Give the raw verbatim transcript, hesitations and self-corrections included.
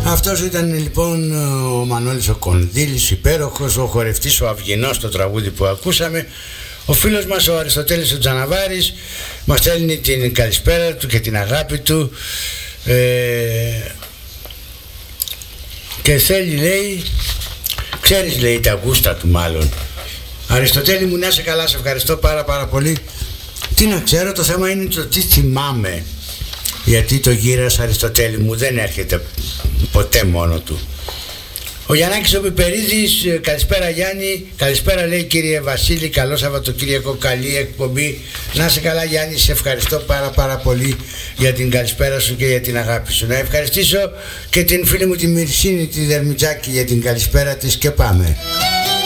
Αυτός ήταν λοιπόν ο Μανώλης ο Κονδύλης, υπέροχος, ο χορευτής ο Αυγινός στο τραγούδι που ακούσαμε. Ο φίλος μας ο Αριστοτέλης ο Τζαναβάρης μας στέλνει την καλησπέρα του και την αγάπη του ε, και θέλει, λέει, ξέρεις, λέει, τα γούστα του μάλλον. Αριστοτέλη μου, να είσαι καλά, σε ευχαριστώ πάρα πάρα πολύ. Τι να ξέρω, το θέμα είναι το τι θυμάμαι, γιατί το γύρας, Αριστοτέλη μου, δεν έρχεται ποτέ μόνο του. Ο Γιαννάκης ο Πιπερίδης, καλησπέρα Γιάννη, καλησπέρα, λέει, κύριε Βασίλη, καλό Σαββατοκύριακο, καλή εκπομπή. Να είσαι καλά Γιάννη, σε ευχαριστώ πάρα πάρα πολύ για την καλησπέρα σου και για την αγάπη σου. Να ευχαριστήσω και την φίλη μου τη Μυρσίνη τη Δερμιτζάκη για την καλησπέρα της και πάμε.